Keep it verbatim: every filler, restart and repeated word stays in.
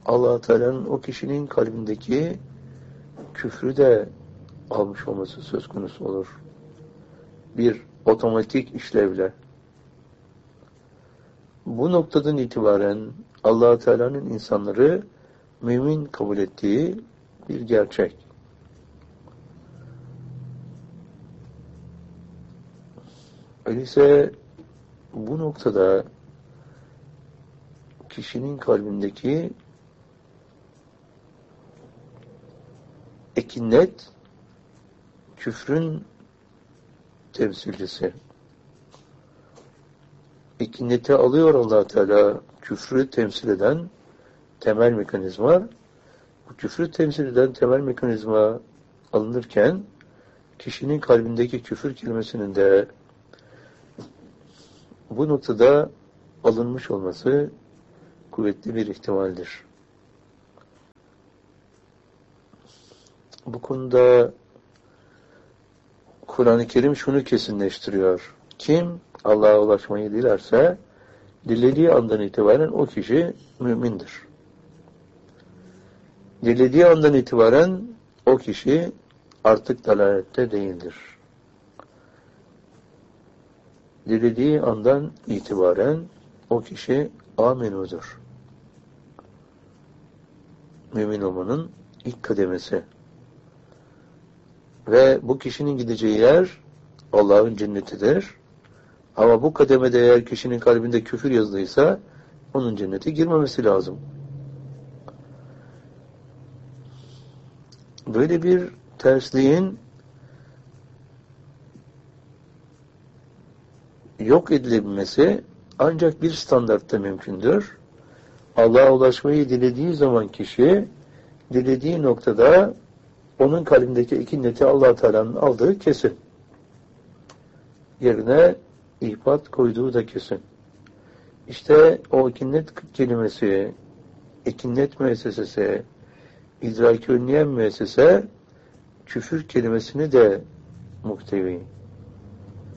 Allah Teala'nın o kişinin kalbindeki küfrü de almış olması söz konusu olur. Bir otomatik işlevle. Bu noktadan itibaren Allah Teala'nın insanları mümin kabul ettiği bir gerçek. Öyleyse bu noktada kişinin kalbindeki ekinnet küfrün temsilcisi. Ekinneti alıyor Allah Teala, küfrü temsil eden temel mekanizma. Bu küfrü temsil eden temel mekanizma alınırken kişinin kalbindeki küfür kelimesinin de bu noktada alınmış olması kuvvetli bir ihtimaldir. Bu konuda Kur'an-ı Kerim şunu kesinleştiriyor. Kim Allah'a ulaşmayı dilerse dilediği andan itibaren o kişi mümindir. Dilediği andan itibaren o kişi artık dalalette değildir. Dilediği andan itibaren o kişi amenudur. Mümin olmanın ilk kademesi. Ve bu kişinin gideceği yer Allah'ın cennetidir. Ama bu kademede eğer kişinin kalbinde küfür yazılıysa onun cennete girmemesi lazım. Böyle bir tersliğin yok edilebilmesi ancak bir standartta mümkündür. Allah'a ulaşmayı dilediği zaman kişi dilediği noktada onun kalbindeki ikinneti Allah Teala'nın aldığı kesin. Yerine ihbat koyduğu da kesin. İşte o ikinnet kelimesi, ikinnet müessesesi, idraki önleyen müessese küfür kelimesini de muhtevi.